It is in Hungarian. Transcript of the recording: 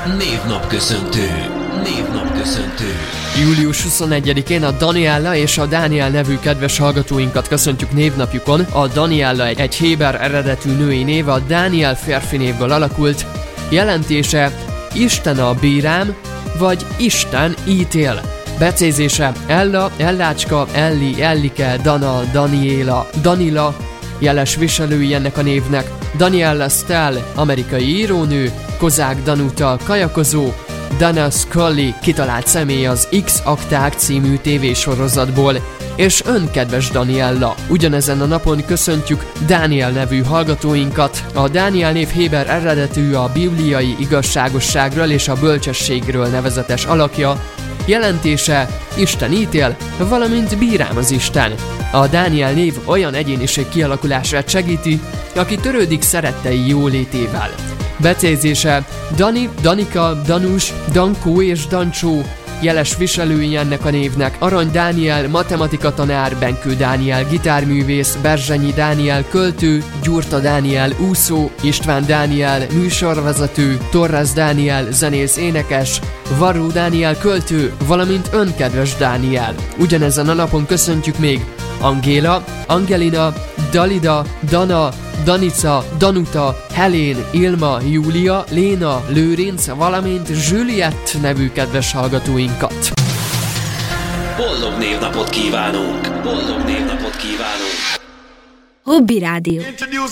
Névnapköszöntő. Július 21-én a Daniella és a Dániel nevű kedves hallgatóinkat köszöntjük névnapjukon. A Daniella egy héber eredetű női név, a Dániel férfi névből alakult. Jelentése Isten a bírám, vagy Isten ítél. Becézése Ella, Ellácska, Elli, Ellike, Dana, Daniela, Danila. Jeles viselői ennek a névnek Daniella Stell, amerikai írónő, Kozák Danuta, kajakozó, Dana Scully, kitalált személy az X-akták című tévésorozatból, és ön, kedves Daniella. Ugyanezen a napon köszöntjük Dániel nevű hallgatóinkat. A Dániel név héber eredetű, a bibliai igazságosságról és a bölcsességről nevezetes alakja. Jelentése Isten ítél, valamint bírám az Isten. A Dániel név olyan egyéniség kialakulását segíti, aki törődik szerettei jólétével. Becézése Dani, Danika, Danus, Dankó és Dancsó. Jeles viselői ennek a névnek Arany Dániel, matematikatanár, Benkő Dániel, gitárművész, Berzsenyi Dániel, költő, Gyurta Dániel, úszó, István Dániel, műsorvezető, Torres Dániel, zenész, énekes, Varró Dániel, költő, valamint ön, kedves Dániel. Ugyanezen a napon köszöntjük még Angéla, Angelina, Dalida, Dana, Danica, Danuta, Helén, Ilma, Júlia, Léna, Lőrinc, valamint Juliett nevű kedves hallgatóinkat. Boldog névnapot kívánunk! Hobby Rádió.